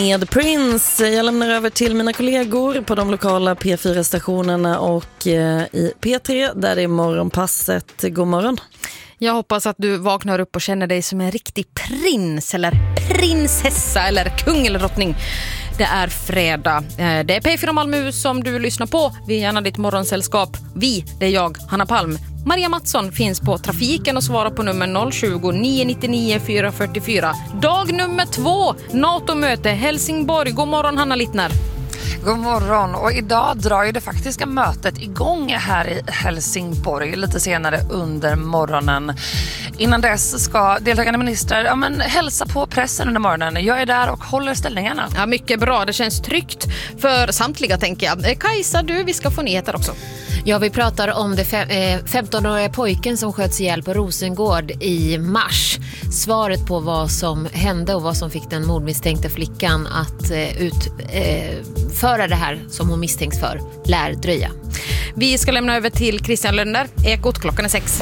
Med Prince. Jag lämnar över till mina kollegor på de lokala P4-stationerna och i P3 där det är morgonpasset. God morgon. Jag hoppas att du vaknar upp och känner dig som en riktig prins eller prinsessa eller kung eller drottning. Det är fredag. Det är P4 Malmö som du lyssnar på. Vi är gärna ditt morgonsällskap. Det är jag, Hanna Palm. Maria Mattsson finns på trafiken och svarar på nummer 020 999 444. Dag nummer 2, NATO-möte Helsingborg. God morgon Hanna Littner. God morgon, och idag drar ju det faktiska mötet igång här i Helsingborg lite senare under morgonen. Innan dess ska deltagande ministrar hälsa på pressen under morgonen. Jag är där och håller ställningarna. Ja, mycket bra, det känns tryggt för samtliga tänker jag. Kajsa, vi ska få nyheter också. Ja, vi pratar om det 15-åriga pojken som sköts ihjäl på Rosengård i mars. Svaret på vad som hände och vad som fick den mordmisstänkta flickan att utföra det här som hon misstänks för lär dröja. Vi ska lämna över till Christian Lönder. Ekot, klockan är 6.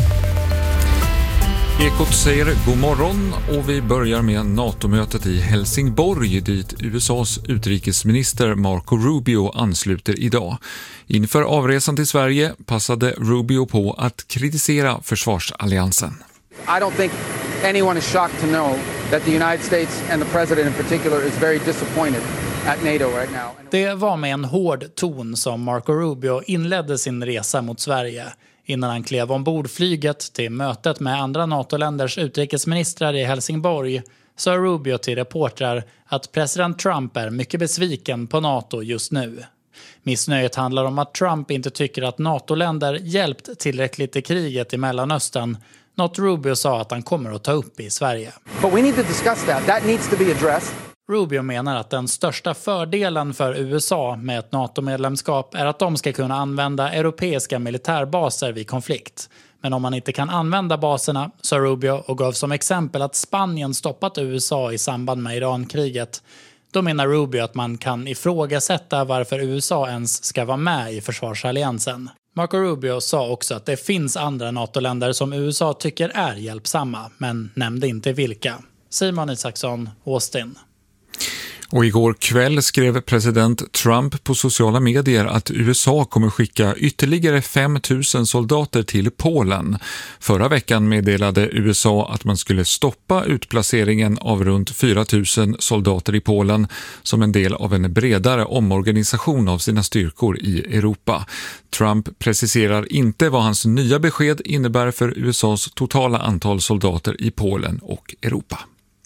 Ekot säger god morgon och vi börjar med NATO-mötet i Helsingborg dit USAs utrikesminister Marco Rubio ansluter idag. Inför avresan till Sverige passade Rubio på att kritisera försvarsalliansen. I don't think anyone is shocked to know that the United States and the president in particular is very disappointed at NATO right now. Det var med en hård ton som Marco Rubio inledde sin resa mot Sverige. Innan han klev ombord flyget till mötet med andra NATO-länders utrikesministrar i Helsingborg sa Rubio till reportrar att president Trump är mycket besviken på NATO just nu. Missnöjet handlar om att Trump inte tycker att NATO-länder hjälpt tillräckligt i kriget i Mellanöstern, något Rubio sa att han kommer att ta upp i Sverige. But we need to discuss that. That needs to be addressed. Rubio menar att den största fördelen för USA med ett NATO-medlemskap är att de ska kunna använda europeiska militärbaser vid konflikt. Men om man inte kan använda baserna, sa Rubio och gav som exempel att Spanien stoppat USA i samband med Irankriget, då menar Rubio att man kan ifrågasätta varför USA ens ska vara med i försvarsalliansen. Marco Rubio sa också att det finns andra NATO-länder som USA tycker är hjälpsamma, men nämnde inte vilka. Simon Isaksson, Austin. Och igår kväll skrev president Trump på sociala medier att USA kommer skicka ytterligare 5 000 soldater till Polen. Förra veckan meddelade USA att man skulle stoppa utplaceringen av runt 4 000 soldater i Polen som en del av en bredare omorganisation av sina styrkor i Europa. Trump preciserar inte vad hans nya besked innebär för USAs totala antal soldater i Polen och Europa.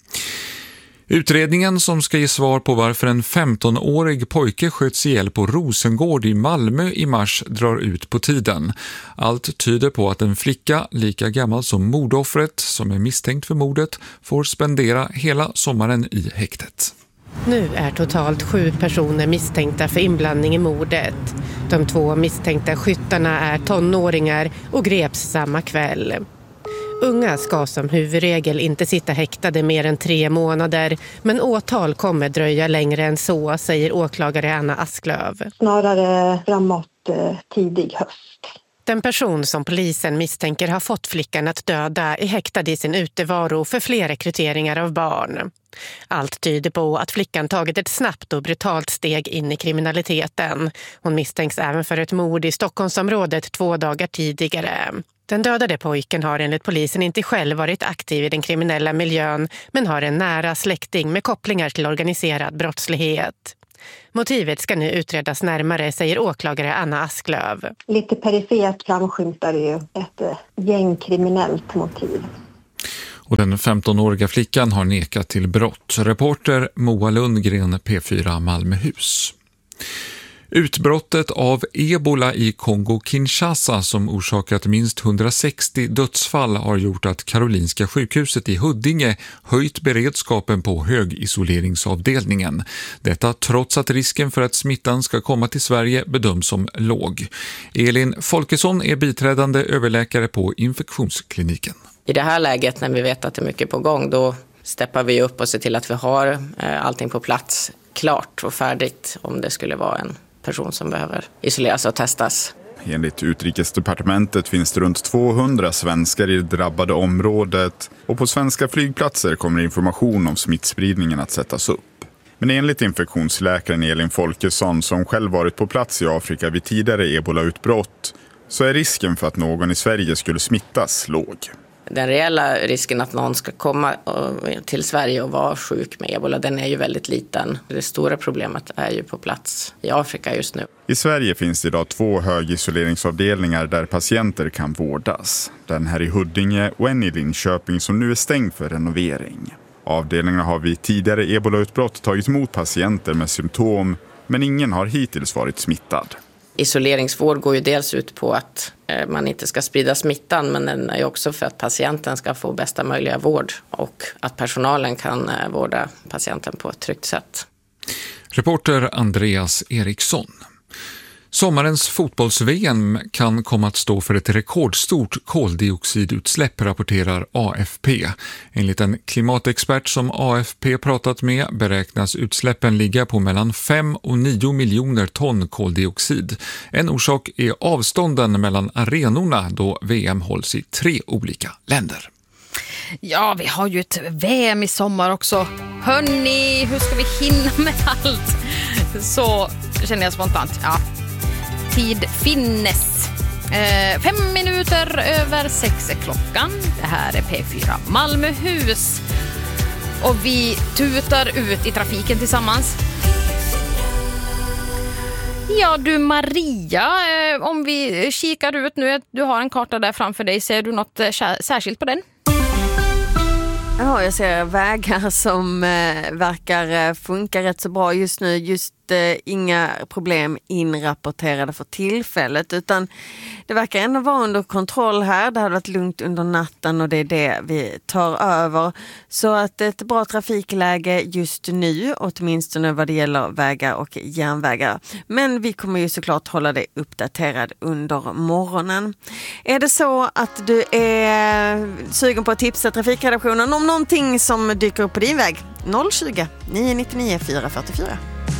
Utredningen som ska ge svar på varför en 15-årig pojke sköts ihjäl på Rosengård i Malmö i mars drar ut på tiden. Allt tyder på att en flicka, lika gammal som mordoffret som är misstänkt för mordet, får spendera hela sommaren i häktet. Nu är totalt 7 personer misstänkta för inblandning i mordet. De 2 misstänkta skyttarna är tonåringar och greps samma kväll. Unga ska som huvudregel inte sitta häktade mer än 3 månader, men åtal kommer dröja längre än så, säger åklagare Anna Asklöv. Snarare framåt tidig höst. Den person som polisen misstänker har fått flickan att döda är häktad i sin utevaro för fler rekryteringar av barn. Allt tyder på att flickan tagit ett snabbt och brutalt steg in i kriminaliteten. Hon misstänks även för ett mord i Stockholmsområdet 2 dagar tidigare. Den dödade pojken har enligt polisen inte själv varit aktiv i den kriminella miljön, men har en nära släkting med kopplingar till organiserad brottslighet. Motivet ska nu utredas närmare, säger åklagare Anna Asklöv. Lite perifert framskymtar ju ett gängkriminellt motiv. Och den 15-åriga flickan har nekat till brott. Reporter Moa Lundgren, P4 Malmöhus. Utbrottet av Ebola i Kongo-Kinshasa som orsakat minst 160 dödsfall har gjort att Karolinska sjukhuset i Huddinge höjt beredskapen på högisoleringsavdelningen. Detta trots att risken för att smittan ska komma till Sverige bedöms som låg. Elin Folkesson är biträdande överläkare på infektionskliniken. I det här läget när vi vet att det är mycket på gång, då steppar vi upp och ser till att vi har allting på plats klart och färdigt om det skulle vara en person som behöver isoleras och testas. Enligt Utrikesdepartementet finns det runt 200 svenskar i det drabbade området och på svenska flygplatser kommer information om smittspridningen att sättas upp. Men enligt infektionsläkaren Elin Folkesson, som själv varit på plats i Afrika vid tidigare ebolautbrott, så är risken för att någon i Sverige skulle smittas låg. Den reella risken att någon ska komma till Sverige och vara sjuk med ebola, den är ju väldigt liten. Det stora problemet är ju på plats i Afrika just nu. I Sverige finns det idag 2 högisoleringsavdelningar där patienter kan vårdas. Den här i Huddinge och en i Linköping som nu är stängd för renovering. Avdelningarna har vid tidigare ebolautbrott tagit emot patienter med symptom, men ingen har hittills varit smittad. Isoleringsvård går ju dels ut på att man inte ska sprida smittan, men den är också för att patienten ska få bästa möjliga vård och att personalen kan vårda patienten på ett tryggt sätt. Reporter Andreas Eriksson. Sommarens fotbolls-VM kan komma att stå för ett rekordstort koldioxidutsläpp, rapporterar AFP. Enligt en klimatexpert som AFP pratat med beräknas utsläppen ligga på mellan 5 och 9 miljoner ton koldioxid. En orsak är avstånden mellan arenorna då VM hålls i 3 olika länder. Ja, vi har ju ett VM i sommar också. Hörni, hur ska vi hinna med allt? Så känner jag spontant, ja. Tid finnes. 5 minuter över 6 är klockan. Det här är P4 Malmöhus. Och vi tutar ut i trafiken tillsammans. Ja du Maria, om vi kikar ut nu, du har en karta där framför dig. Ser du något särskilt på den? Ja, jag ser vägar som verkar funka rätt så bra just nu. Just inga problem inrapporterade för tillfället, utan det verkar ändå vara under kontroll här. Det har varit lugnt under natten och det är det vi tar över. Så att ett bra trafikläge just nu, åtminstone vad det gäller vägar och järnvägar. Men vi kommer ju såklart hålla dig uppdaterad under morgonen. Är det så att du är sugen på att tipsa trafikredaktionen om någonting som dyker upp på din väg? 020 999 444.